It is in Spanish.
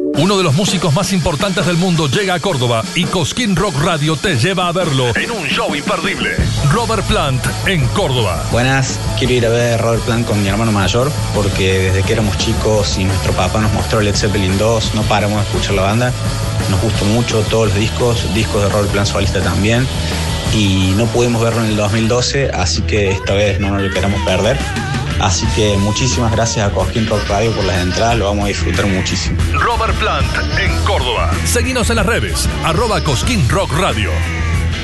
Uno de los músicos más importantes del mundo llega a Córdoba y Cosquín Rock Radio te lleva a verlo en un show imperdible. Robert Plant en Córdoba. Buenas, quiero ir a ver Robert Plant con mi hermano mayor porque desde que éramos chicos y nuestro papá nos mostró Led Zeppelin 2, no paramos de escuchar la banda. Nos gustó mucho todos los discos de Robert Plant solista también, y no pudimos verlo en el 2012, así que esta vez no nos lo queramos perder. Así que muchísimas gracias a Cosquín Rock Radio por las entradas, lo vamos a disfrutar muchísimo. Robert Plant en Córdoba. Seguinos en las redes, @Cosquín Rock Radio.